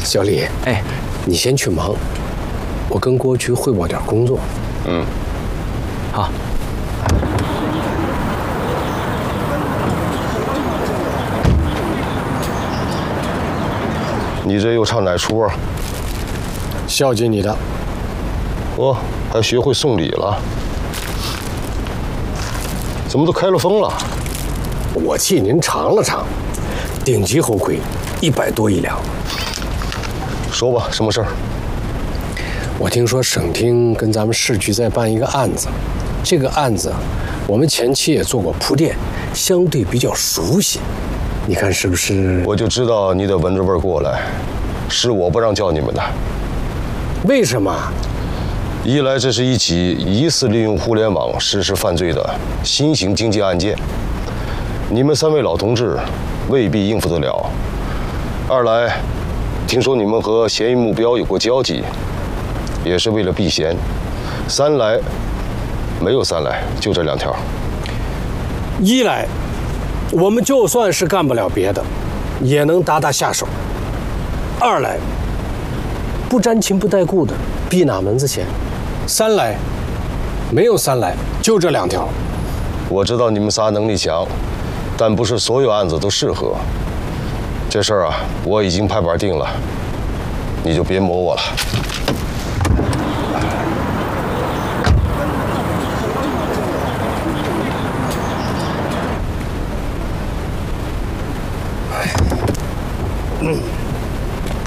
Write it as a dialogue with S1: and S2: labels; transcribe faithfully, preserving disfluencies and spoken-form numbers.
S1: 小李，哎，你先去忙，我跟郭局汇报点工作。
S2: 嗯，
S1: 好。
S2: 你这又唱哪出啊？
S1: 孝敬你的。
S2: 哦，还学会送礼了？怎么都开了封了？
S1: 我替您尝了尝，顶级猴魁，一百多一两。
S2: 说吧，什么事儿？
S1: 我听说省厅跟咱们市局在办一个案子，这个案子我们前期也做过铺垫，相对比较熟悉。你看是不是？
S2: 我就知道你得闻着味儿过来，是我不让叫你们的。
S1: 为什么？
S2: 一来这是一起疑似利用互联网实施犯罪的新型经济案件，你们三位老同志未必应付得了；二来，听说你们和嫌疑目标有过交集，也是为了避嫌；三来，没有三来，就这两条。
S1: 一来，我们就算是干不了别的，也能打打下手；二来，不沾亲不带故的，避哪门子嫌？三来，没有三来，就这两条。
S2: 我知道你们仨能力强，但不是所有案子都适合。这事儿啊，我已经拍板定了，你就别磨我了。